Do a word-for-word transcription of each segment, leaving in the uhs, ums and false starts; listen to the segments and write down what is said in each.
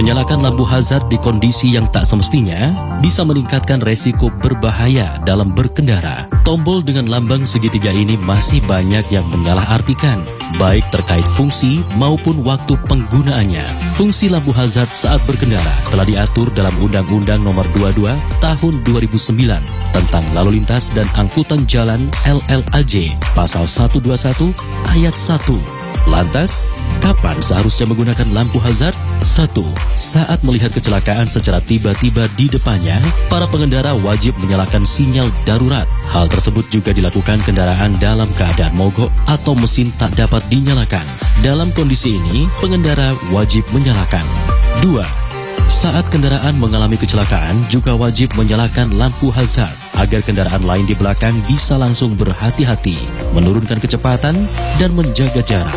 Menyalakan lampu hazard di kondisi yang tak semestinya bisa meningkatkan resiko berbahaya dalam berkendara. Tombol dengan lambang segitiga ini masih banyak yang menyalahartikan, baik terkait fungsi maupun waktu penggunaannya. Fungsi lampu hazard saat berkendara telah diatur dalam Undang-Undang Nomor dua puluh dua Tahun dua ribu sembilan tentang Lalu Lintas dan Angkutan Jalan L L A J, Pasal seratus dua puluh satu Ayat satu. Lantas, kapan seharusnya menggunakan lampu hazard? satu. Saat melihat kecelakaan secara tiba-tiba di depannya, para pengendara wajib menyalakan sinyal darurat. Hal tersebut juga dilakukan kendaraan dalam keadaan mogok atau mesin tak dapat dinyalakan. Dalam kondisi ini, pengendara wajib menyalakan. dua. Saat kendaraan mengalami kecelakaan, juga wajib menyalakan lampu hazard agar kendaraan lain di belakang bisa langsung berhati-hati, menurunkan kecepatan, dan menjaga jarak.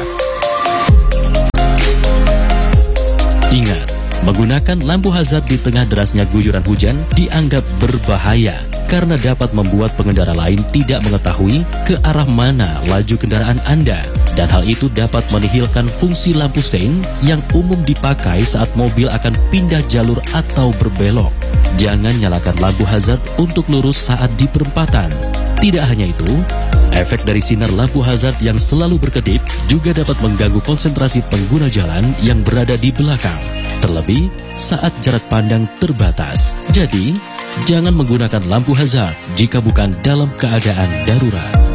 Ingat, menggunakan lampu hazard di tengah derasnya guyuran hujan dianggap berbahaya karena dapat membuat pengendara lain tidak mengetahui ke arah mana laju kendaraan Anda. Dan hal itu dapat menihilkan fungsi lampu sein yang umum dipakai saat mobil akan pindah jalur atau berbelok. Jangan nyalakan lampu hazard untuk lurus saat di perempatan. Tidak hanya itu, efek dari sinar lampu hazard yang selalu berkedip juga dapat mengganggu konsentrasi pengguna jalan yang berada di belakang, terlebih saat jarak pandang terbatas. Jadi, jangan menggunakan lampu hazard jika bukan dalam keadaan darurat.